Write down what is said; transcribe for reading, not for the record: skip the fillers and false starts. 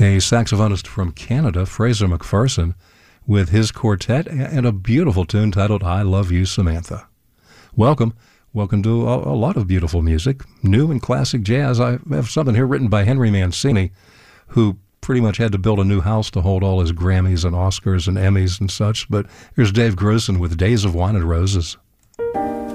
a saxophonist from Canada, Fraser McPherson, with his quartet and a beautiful tune titled I Love You, Samantha. Welcome. Welcome to a lot of beautiful music, new and classic jazz. I have something here written by Henry Mancini, who pretty much had to build a new house to hold all his Grammys and Oscars and Emmys and such. But here's Dave Grusin with Days of Wine and Roses.